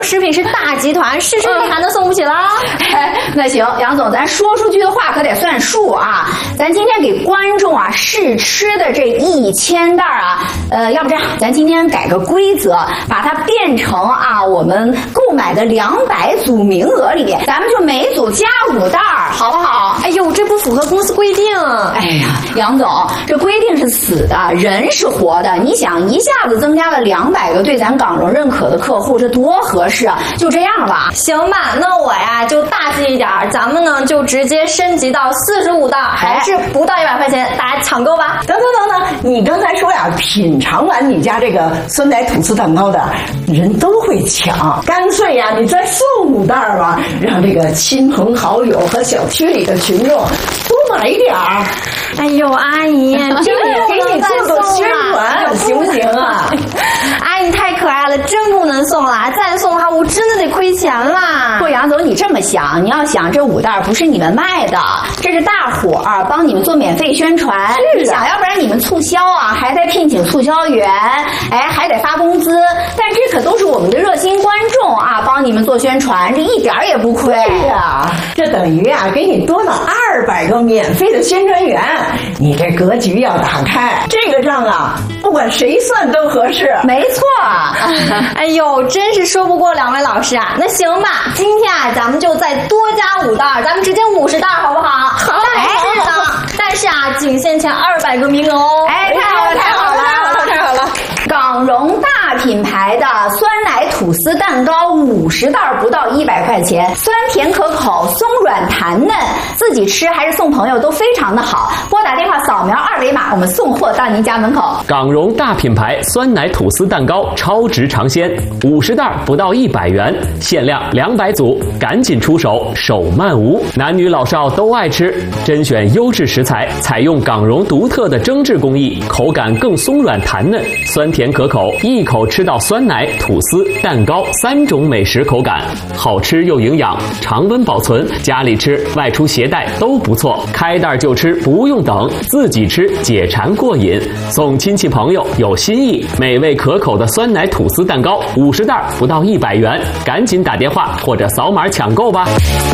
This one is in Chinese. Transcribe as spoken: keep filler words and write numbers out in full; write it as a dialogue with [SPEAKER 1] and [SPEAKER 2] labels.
[SPEAKER 1] 食品是大集团，试试你还能送不起了？
[SPEAKER 2] 哎，那行，杨总，咱说出去的话可得算数啊！咱今天给观众啊试吃的这一千袋啊，呃，要不这样，咱今天改个规则，把它变成啊我们购买的两百组名额里，咱们就每组加五袋，好不好？
[SPEAKER 1] 哎呦，这不符合公司规定。
[SPEAKER 2] 哎呀，杨总，这规定是死的，人是活的。你想一下子增加了两百个对咱港荣认可的客户，这多合适啊！就这样吧。
[SPEAKER 1] 行吧，那我呀就大气一点，咱们呢就直接升级到四十五袋，还是不到一百块钱，大家抢购吧。
[SPEAKER 3] 等等等等，你刚才说呀，品尝完你家这个酸奶吐司蛋糕的人都会抢，干脆呀，你再送五袋吧，让这个亲朋好友和小区里的群众多买一点儿。
[SPEAKER 1] 哎呦，阿姨，这
[SPEAKER 3] 个给你做个宣传，行不行啊？
[SPEAKER 1] 阿姨太可爱了，真不能送了，再送的话我真的得亏钱啦。
[SPEAKER 2] 不，杨总，你这么想，你要想这五袋不是你们卖的，这是大伙儿帮你们做免费宣传。你想，要不然你们促销啊，还得聘请促销员，哎，还得发工资，但这可都是我们的热心观众啊，帮你们做宣传，这一点也不亏。
[SPEAKER 3] 对呀，这等于啊，给你多了二百个免费的宣传员，你这格局要打开，这个账啊，不管谁算都合适。
[SPEAKER 2] 没错。
[SPEAKER 1] 哎呦，真是说不过两位老师啊。那行吧，今天啊，咱们就再多加五袋，咱们直接五十袋，好不好？好。但是呢，但是啊，仅限前二百个名额哦。
[SPEAKER 2] 哎，太好了，太好了，
[SPEAKER 3] 太好了，太好了！
[SPEAKER 2] 港荣大品牌的酸奶吐司蛋糕五十袋不到一百块钱，酸甜可口，松软弹嫩，自己吃还是送朋友都非常的好。拨打电话扫描二维码，我们送货到您家门口。
[SPEAKER 4] 港荣大品牌酸奶吐司蛋糕超值尝鲜，五十袋不到一百元，限量两百组，赶紧出手，手慢无。男女老少都爱吃，甄选优质食材，采用港荣独特的蒸制工艺，口感更松软弹嫩，酸甜可口，一口吃到酸奶、吐司、蛋糕三种美食口感，好吃又营养，常温保存，家里吃、外出携带都不错。开袋就吃，不用等，自己吃解馋过瘾，送亲戚朋友有心意，美味可口的酸奶吐司蛋糕五十袋不到一百元，赶紧打电话或者扫码抢购吧。